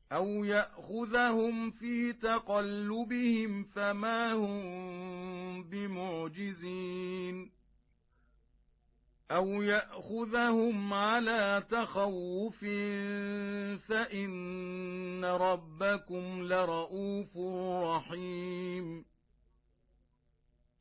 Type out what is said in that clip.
أَوْ يَأْخُذَهُمْ فِي تَقَلُّبِهِمْ فَمَا هُم بِمُعْجِزِينَ أَوْ يَأْخُذَهُمْ عَلَىٰ تَخَوُّفٍ فَإِنَّ رَبَّكُمْ لَرَءُوفٌ رَّحِيمٌ